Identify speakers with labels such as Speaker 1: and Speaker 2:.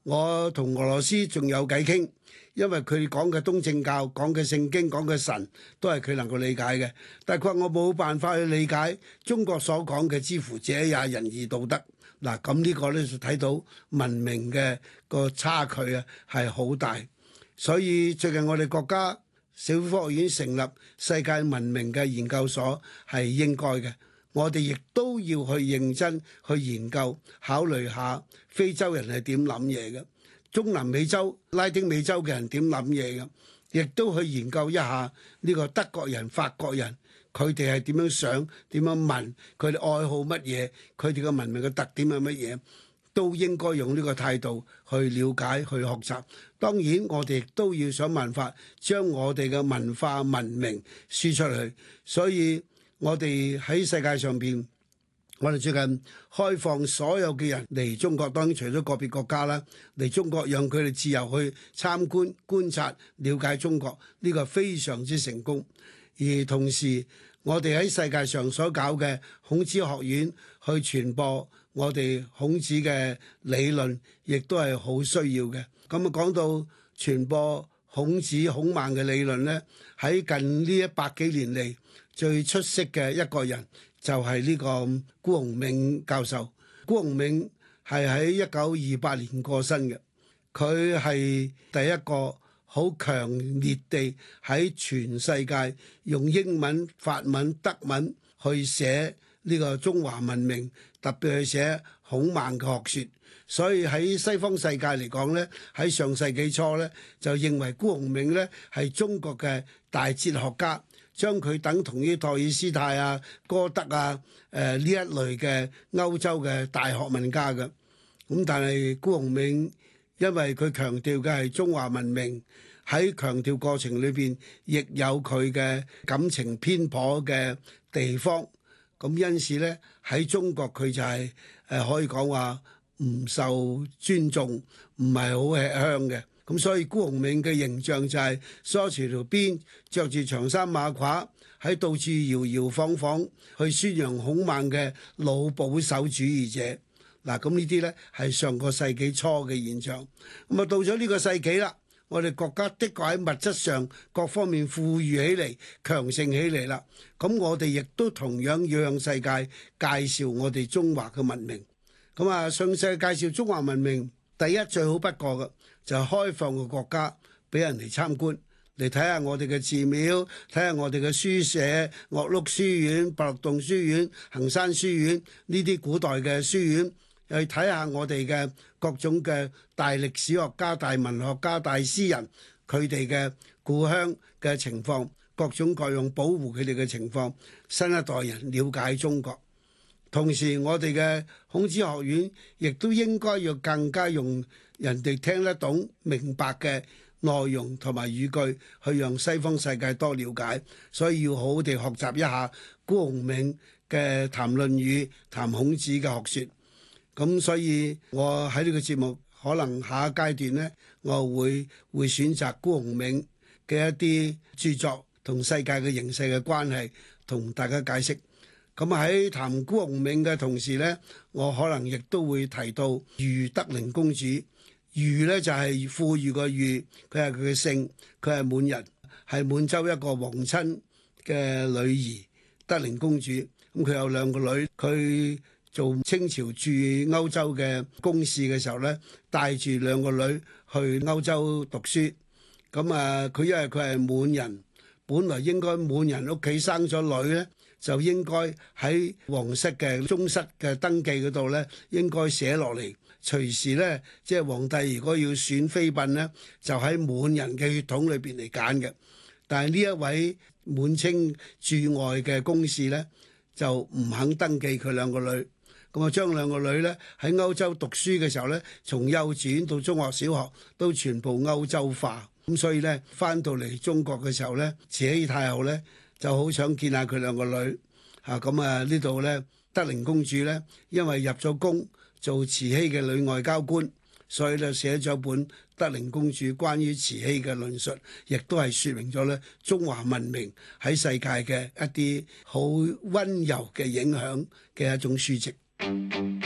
Speaker 1: 我同俄羅斯仲有偈傾，因為佢講嘅東正教、講嘅聖經、講嘅神都係佢能夠理解嘅。但係佢話我冇辦法去理解中國所講嘅之乎者也，仁義道德。嗱，咁呢個咧就睇到文明嘅個差距啊，係好大。所以最近我哋國家社會科學院成立世界文明嘅研究所係應該嘅。我哋亦都要去認真去研究，考慮下非洲人係點諗嘢嘅，中南美洲、拉丁美洲嘅人點諗嘢嘅，亦都去研究一下呢個德國人、法國人佢哋係點樣想、點樣問，佢哋愛好乜嘢，佢哋嘅文明嘅特點係乜嘢，都應該用呢個態度去了解、去學習。當然，我哋亦都要想辦法將我哋嘅文化文明輸出去，所以我哋喺世界上邊，我哋最近開放所有嘅人嚟中國，當然除咗個別國家啦，嚟中國讓佢哋自由去參觀、觀察、了解中國，呢個非常之成功。而同時，我哋喺世界上所搞嘅孔子學院去傳播我哋孔子嘅理論，亦都係好需要嘅。咁啊，講到傳播孔子、孔孟嘅理論呢，喺近呢100幾年嚟，最出色嘅一個人就係呢個辜鴻銘教授。辜鴻銘係喺1928年過身嘅，佢係第一個好強烈地喺全世界用英文、法文、德文去寫呢個中華文明，特別去寫孔孟嘅學說。所以喺西方世界嚟講呢，喺上世紀初呢，就認為辜鴻銘呢係中國嘅大哲學家，將佢等同於托爾斯泰啊、歌德啊呢一類嘅歐洲嘅大學問家嘅。咁但係辜鴻銘因為佢強調嘅係中華文明，喺強調過程裏邊亦有佢嘅感情偏頗嘅地方。咁因此呢，喺中國佢就係可以講話唔受尊重，唔係好吃香嘅。咁所以辜鴻銘嘅形象就係梳住條辮，着住長衫馬褂，喺到處搖搖晃晃去宣揚孔孟嘅老保守主義者。嗱，咁呢啲呢係上個世紀初嘅現象。咁啊，到咗呢個世紀啦，我哋國家的確喺物質上各方面富裕起嚟、強盛起嚟啦。咁我哋亦都同樣要向世界介紹我哋中華嘅文明。咁啊，向世界介紹中華文明，第一最好不過嘅就係開放個國家俾人嚟參觀，嚟睇下我哋嘅寺廟，睇下我哋嘅書社、岳麓書院、白鹿洞書院、衡山書院呢啲古代嘅書院，去睇下我哋嘅各種嘅大歷史學家、大文學家、大詩人佢哋嘅故鄉嘅情況，各種各樣保護佢哋嘅情況，新一代人了解中國。同時，我哋嘅孔子學院亦都應該要更加用人哋聽得懂、明白嘅內容同埋語句，去讓西方世界多了解。所以要好好地學習一下辜鴻銘嘅談論語、談孔子嘅學說。咁所以我喺呢個節目，可能下一階段呢，我會選擇辜鴻銘嘅一啲著作同世界嘅形勢嘅關係，同大家解釋。咁喺談辜鴻銘嘅同時呢，我可能亦都會提到俞德齡公主。俞呢就係富裕個俞，佢係佢嘅姓，佢係滿人，係滿洲一個皇親嘅女兒，德齡公主。咁佢有2個女，佢做清朝駐歐洲嘅公使嘅時候呢，帶住2個女去歐洲讀書。咁啊，佢因為佢係滿人，本來應該滿人屋企生咗女呢，就應該喺皇室嘅宗室嘅登記嗰度呢，應該寫落嚟，隨時呢，即係皇帝如果要選妃嬪呢，就喺滿人嘅血統裏邊嚟揀嘅。但係呢一位滿清駐外嘅公使呢，就唔肯登記佢2個女，咁啊將2個女呢，喺歐洲讀書嘅時候呢，從幼稚園到中學、小學都全部歐洲化。咁所以呢，翻到嚟中國嘅時候呢，慈禧太后呢，就好想見下佢2個女嚇。咁啊呢度呢，德齡公主呢，因為入咗宮做慈禧嘅女外交官，所以呢寫咗本《德齡公主關於慈禧嘅論述》，亦都係説明咗呢中華文明喺世界嘅一啲好溫柔嘅影響嘅一種書籍。